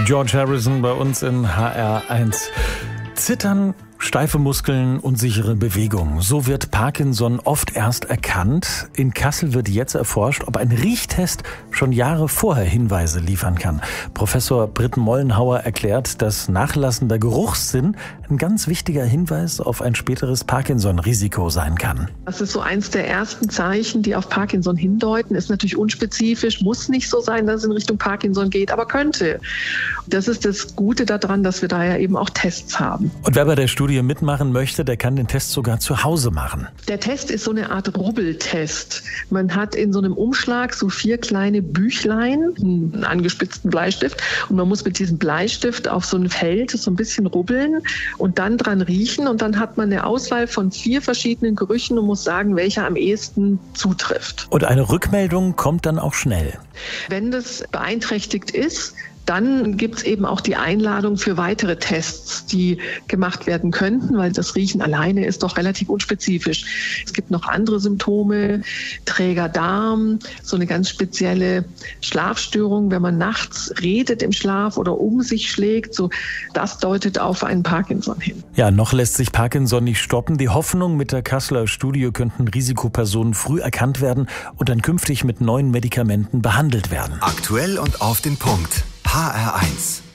George Harrison bei uns in HR1. Zittern, steife Muskeln, unsichere Bewegung. So wird Parkinson oft erst erkannt. In Kassel wird jetzt erforscht, ob ein Riechtest schon Jahre vorher Hinweise liefern kann. Professor Britt Mollenhauer erklärt, dass nachlassender Geruchssinn ein ganz wichtiger Hinweis auf ein späteres Parkinson-Risiko sein kann. Das ist so eins der ersten Zeichen, die auf Parkinson hindeuten. Ist natürlich unspezifisch, muss nicht so sein, dass es in Richtung Parkinson geht, aber könnte. Das ist das Gute daran, dass wir da ja eben auch Tests haben. Und wer bei der Studie mitmachen möchte, der kann den Test sogar zu Hause machen. Der Test ist so eine Art Rubbeltest. Man hat in so einem Umschlag so 4 kleine Büchlein, einen angespitzten Bleistift, und man muss mit diesem Bleistift auf so ein Feld so ein bisschen rubbeln und dann dran riechen, und dann hat man eine Auswahl von 4 verschiedenen Gerüchen und muss sagen, welcher am ehesten zutrifft. Und eine Rückmeldung kommt dann auch schnell. Wenn das beeinträchtigt ist, dann gibt es eben auch die Einladung für weitere Tests, die gemacht werden könnten, weil das Riechen alleine ist doch relativ unspezifisch. Es gibt noch andere Symptome, träger Darm, so eine ganz spezielle Schlafstörung, wenn man nachts redet im Schlaf oder um sich schlägt, so das deutet auf einen Parkinson hin. Ja, noch lässt sich Parkinson nicht stoppen. Die Hoffnung, mit der Kasseler Studie könnten Risikopersonen früh erkannt werden und dann künftig mit neuen Medikamenten behandelt werden. Aktuell und auf den Punkt. HR1.